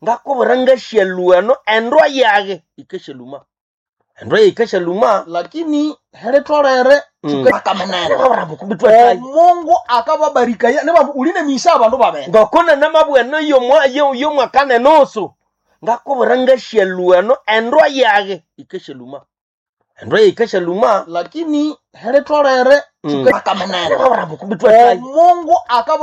ngakubura ngashaluano endwa yage ikeshaluma endwa ikeshaluma lakini hele tolere tukakamenene abrabu kubitwa Mungu akababarika ya neba uline misa abantu babene ngakona namabweno yo mwakane noso ngakubura ngashaluano endwa yage ikeshaluma endwa ikeshaluma lakini hele tolere tukakamenene abrabu kubitwa Mungu akaba